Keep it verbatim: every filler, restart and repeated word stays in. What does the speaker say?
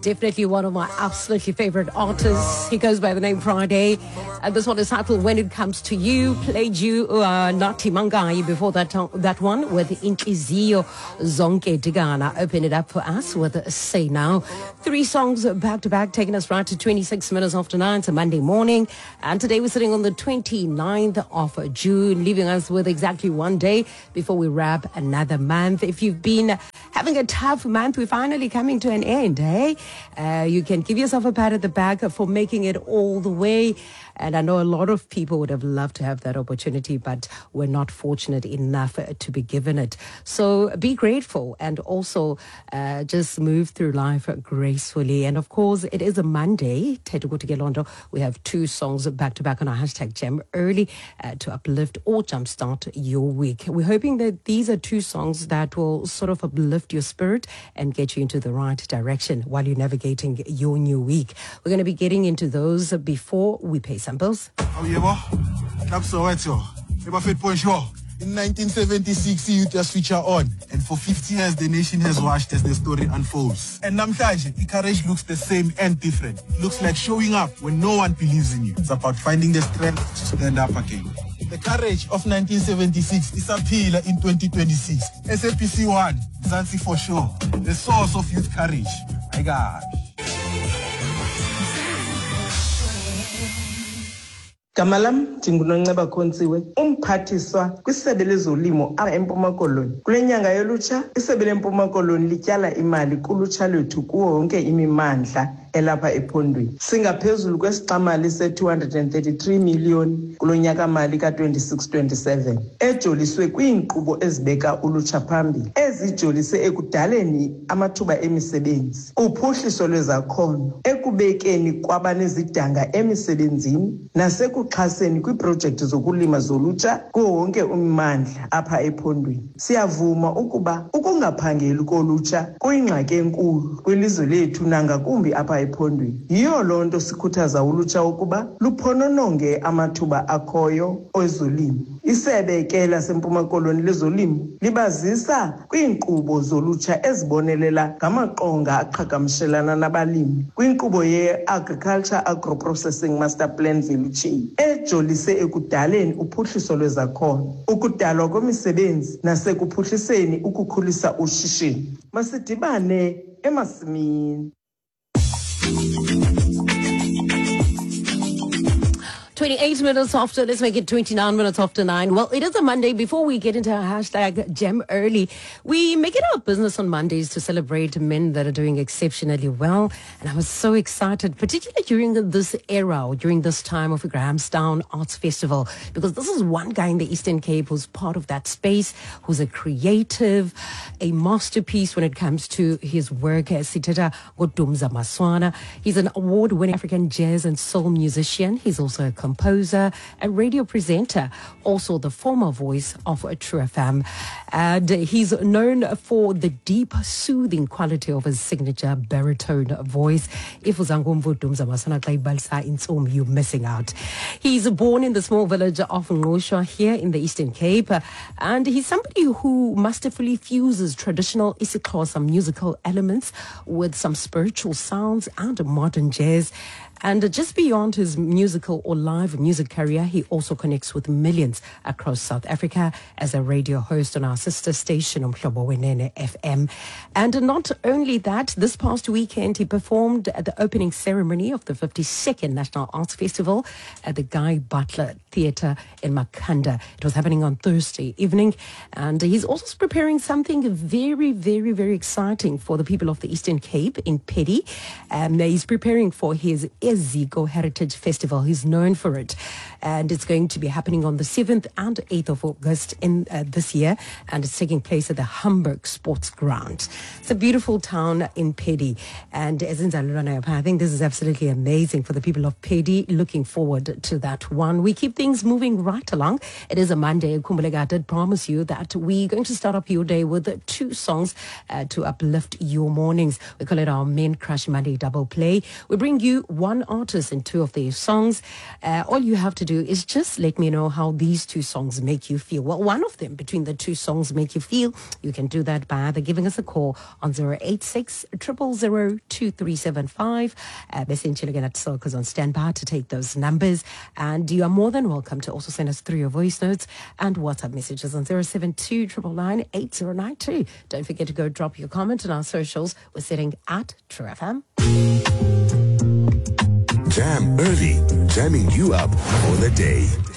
Definitely one of my absolutely favorite artists. He goes by the name Friday. And this one is titled When It Comes to You. Played you uh, Nathi Mangai before that that one with Inhliziyo Zonke Digana. Open it up for us with Say Now. Three songs back to back, taking us right to twenty-six minutes after nine. It's a Monday morning. And today we're sitting on the twenty-ninth of June, leaving us with exactly one day before we wrap another month. If you've been having a tough month, we're finally coming to an end, hey? Uh, you can give yourself a pat at the back for making it all the way. And I know a lot of people would have loved to have that opportunity, but we're not fortunate enough to be given it. So be grateful and also uh, just move through life gracefully. And of course, it is a Monday. We have two songs back to back on our hashtag Gem Early uh, to uplift or jumpstart your week. We're hoping that these are two songs that will sort of uplift your spirit and get you into the right direction while you're navigating your new week. We're going to be getting into those before we pay some bills. In nineteen seventy-six, Youth just feature on. And for fifty years, the nation has watched as the story unfolds. And namhlanje, the courage looks the same and different. It looks like showing up when no one believes in you. It's about finding the strength to stand up again. The courage of nineteen seventy-six is a pillar in twenty twenty-six. S A P C one, Zanzi for sure. The source of youth courage. My God. Gamalam Tingunonceba Konsiwe, umphathiswa kwisebe lezolimo apha eMpuma Koloni. Kule nyanga yolutsha, isebe leMpuma Koloni lityala imali kulutsha lwethu kuwo wonke imimandla elapha ephondweni. Singaphezulu kwesixamali se-two hundred thirty-three million kulo nyaka mali ka-twenty-six twenty-seven. Ejoliswe kwiinkqubo ezibeka ulutsha phambili, ezijolise ekudaleni amathuba emisebenzi, uphuhliso lwezakhono, ekubekeni kwabanezidanga emisebenzini, nasekuxhaseni kwiiprojekthi zokulima zolutsha kuwo wonke ummandla apha ephondweni. Siyavuma ukuba ukungaphangeli kolutsha kuyingxaki enkulu kwilizwe lethu nangakumbi apha ephondweni. Yiyo loo nto sikhuthaza ulutsha ukuba luphonononge amathuba akhoyo ezolimo. Isebe ke laseMpuma Koloni lezolimo libazisa kwiinkqubo zolutsha ezibonelela ngamaqonga aqhagamshelana nabalimi kwinkqubo ye-Agriculture Agro-Processing Master Plan Value Chain ejolise ekudaleni uphuhliso lwezakhono, ukudalwa kwemisebenzi nasekuphuhliseni ukukhulisa ushishino. Masidibane emasimini. twenty-eight minutes after, let's make it twenty-nine minutes after nine. Well, it is a Monday. Before we get into our hashtag Gem Early, we make it our business on Mondays to celebrate men that are doing exceptionally well. And I was so excited, particularly during this era or during this time of the Grahamstown Arts Festival, because this is one guy in the Eastern Cape who's part of that space, who's a creative, a masterpiece when it comes to his work as Siteta Godumza Maswana. He's an award-winning African jazz and soul musician. He's also a composer, a radio presenter, also the former voice of True F M. And he's known for the deep, soothing quality of his signature baritone voice. If you're missing out. He's born in the small village of Ngqusha here in the Eastern Cape. And he's somebody who masterfully fuses traditional isiXhosa musical elements with some spiritual sounds and modern jazz. And just beyond his musical or live music career, he also connects with millions across South Africa as a radio host on our sister station, Umhlobo Wenene F M. And not only that, this past weekend, he performed at the opening ceremony of the fifty-second National Arts Festival at the Guy Butler Theatre in Makhanda. It was happening on Thursday evening. And he's also preparing something very, very, very exciting for the people of the Eastern Cape in Pedi. Um, he's preparing for his Eziko Heritage Festival. He's known for it. And it's going to be happening on the seventh and eighth of August in uh, this year. And it's taking place at the Hamburg Sports Ground. It's a beautiful town in Pedi. And I think this is absolutely amazing for the people of Pedi. Looking forward to that one. We keep things moving right along. It is a Monday. Kumbulega, I did promise you that we're going to start up your day with two songs uh, to uplift your mornings. We call it our Men Crush Monday Double Play. We bring you one one artist and two of their songs. Uh, all you have to do is just let me know how these two songs make you feel. Well, one of them between the two songs make you feel. You can do that by either giving us a call on zero eight six, zero zero zero, two three seven five. Uh, Essentially, again, at Silk is on standby to take those numbers. And you are more than welcome to also send us through your voice notes and WhatsApp messages on zero seven two nine nine nine eight zero nine two. Don't forget to go drop your comment on our socials. We're sitting at True F M. Jam early, jamming you up for the day.